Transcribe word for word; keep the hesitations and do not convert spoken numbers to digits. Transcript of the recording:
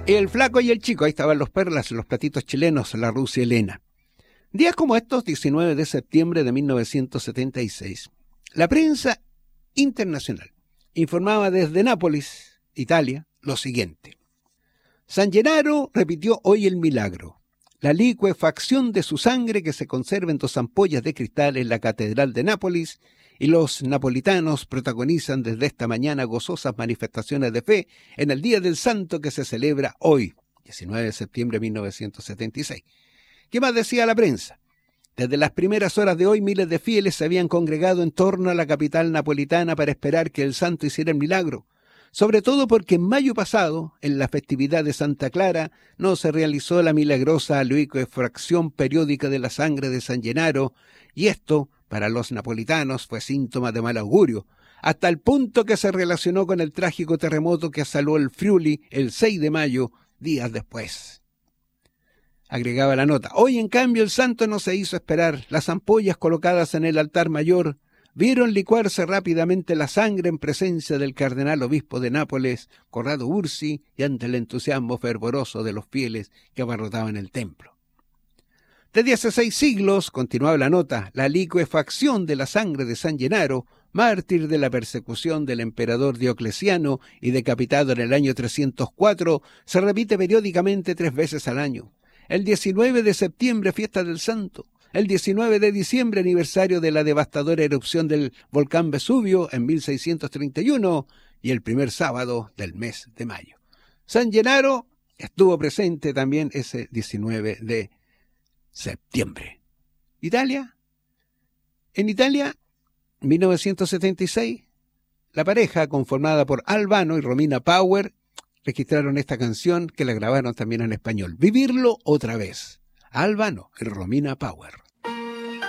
El flaco y el chico, ahí estaban los perlas, los platitos chilenos, la Rusia Elena. Días como estos, diecinueve de septiembre de mil novecientos setenta y seis, la prensa internacional informaba desde Nápoles, Italia, lo siguiente. San Gennaro repitió hoy el milagro. La licuefacción de su sangre que se conserva en dos ampollas de cristal en la Catedral de Nápoles, y los napolitanos protagonizan desde esta mañana gozosas manifestaciones de fe en el Día del Santo que se celebra hoy, diecinueve de septiembre de mil novecientos setenta y seis. ¿Qué más decía la prensa? Desde las primeras horas de hoy, miles de fieles se habían congregado en torno a la capital napolitana para esperar que el santo hiciera el milagro, sobre todo porque en mayo pasado, en la festividad de Santa Clara, no se realizó la milagrosa licuefacción periódica de la sangre de San Gennaro, y esto, para los napolitanos, fue síntoma de mal augurio, hasta el punto que se relacionó con el trágico terremoto que asoló el Friuli el seis de mayo, días después. Agregaba la nota, hoy en cambio el santo no se hizo esperar. Las ampollas colocadas en el altar mayor vieron licuarse rápidamente la sangre en presencia del cardenal obispo de Nápoles, Corrado Ursi, y ante el entusiasmo fervoroso de los fieles que abarrotaban el templo. Desde hace seis siglos, continuaba la nota, la licuefacción de la sangre de San Gennaro, mártir de la persecución del emperador Diocleciano y decapitado en el año trescientos cuatro, se repite periódicamente tres veces al año. El diecinueve de septiembre, fiesta del santo. El diecinueve de diciembre, aniversario de la devastadora erupción del volcán Vesubio en mil seiscientos treinta y uno, y el primer sábado del mes de mayo. San Gennaro estuvo presente también ese diecinueve de septiembre. ¿Italia? En Italia, mil novecientos setenta y seis, la pareja conformada por Albano y Romina Power registraron esta canción que la grabaron también en español. Vivirlo otra vez. Albano y Romina Power.